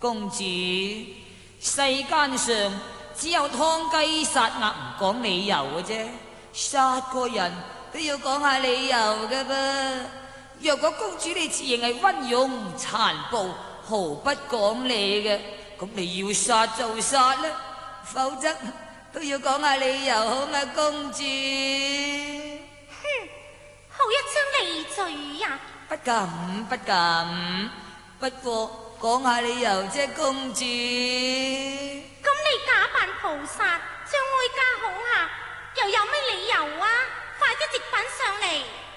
公主，世間上只有劏雞殺鴨唔講理由嘅啫，殺個人都要講下理由嘅噃。若果公主你自認係溫庸殘暴，毫不講理嘅，咁你要殺就殺啦，否則都要講下理由好嘛，公主？ 哼，好一張利嘴呀！ 不敢不敢，不過講下理由啫，公主。 咁你假扮菩薩，將哀家恐嚇，又有咩理由啊？快啲直品上嚟！